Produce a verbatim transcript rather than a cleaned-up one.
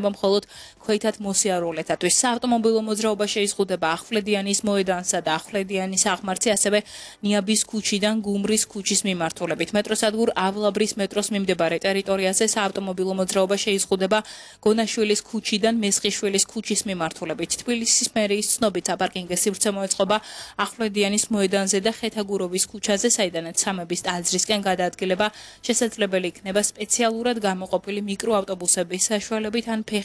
იქნება მხოლოდ ქვეითად მოსიარულეთათვის. საავტომობილო მოძრაობა შეიზღუდება ახვლედიანის მოედანსა და ახვლედიანის აღმართზე, ასევე ნიაბის ქუჩიდან გუმრის ქუჩის მიმართულებით. მეტროსადგურ ავლაბრის მეტროს მიმდებარე ტერიტორიაზე საავტომობილო მოძრაობა შეიზღუდება გონაშვილის ქუჩიდან მესხიშვილის ქუჩის მიმართულებით. თბილისის მერიის ცნობით საპარკინგო სივრცე მოეწყობა ახვლედიანის მოედანზე და ხეთაგუროვის ქუჩაზე, საიდანაც სამების ტაძრისკენ გადაადგილება შესაძლებელი იქნება სპეციალურად გამოყოფილი მიკროავტობუსების საშუალებით ან ფეხით